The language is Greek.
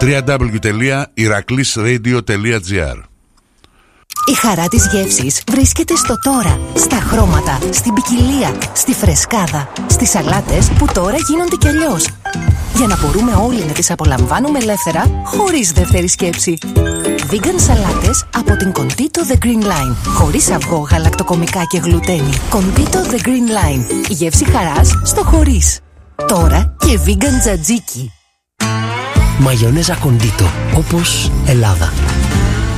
www.iraklisradio.gr. Η χαρά της γεύσης βρίσκεται στο τώρα, στα χρώματα, στην ποικιλία, στη φρεσκάδα, στις σαλάτες που τώρα γίνονται κι αλλιώς. Για να μπορούμε όλοι να τις απολαμβάνουμε ελεύθερα, χωρίς δεύτερη σκέψη. Vegan σαλάτες από την Contito The Green Line. Χωρίς αυγό, γαλακτοκομικά και γλουτένι. Contito The Green Line. Η γεύση χαράς στο χωρίς. Τώρα και vegan τζατζίκι. Μαγιονέζα Contito, όπως Ελλάδα.